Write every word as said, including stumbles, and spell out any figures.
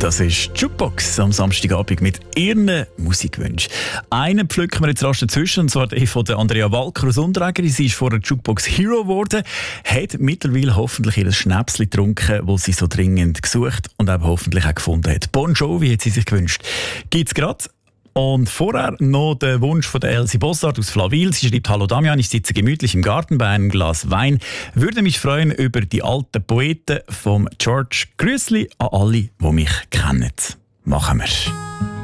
Das ist Jukebox am Samstagabend mit ihren Musikwünschen. Einen pflücken wir jetzt rasch dazwischen, und zwar die von der Andrea Walker aus Unterägeri. Sie ist vorher Jukebox Hero geworden, hat mittlerweile hoffentlich ihr Schnäpschen getrunken, das sie so dringend gesucht und eben hoffentlich auch gefunden hat. Bon Jovi hat sie sich gewünscht. Gibt's gerade. Und vorher noch der Wunsch von der Elsie Bossart aus Flawil. Sie schreibt: Hallo Damian, ich sitze gemütlich im Garten bei einem Glas Wein. Würde mich freuen über die alten Poeten vom George. Grüßli an alle, die mich kennen. Machen wir.